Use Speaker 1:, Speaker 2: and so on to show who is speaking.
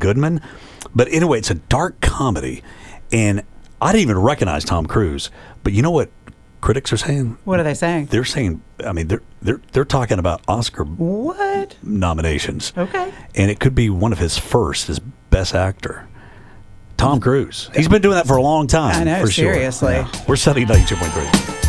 Speaker 1: Goodman. But anyway, it's a dark comedy, and I didn't even recognize Tom Cruise. But you know what critics are saying?
Speaker 2: What are they saying?
Speaker 1: They're saying, I mean, they're talking about Oscar nominations.
Speaker 2: Okay.
Speaker 1: And it could be one of his first as Best Actor. Tom Cruise. He's been doing that for a long time.
Speaker 2: I know,
Speaker 1: for sure.
Speaker 2: seriously.
Speaker 1: Yeah. We're setting 92.3.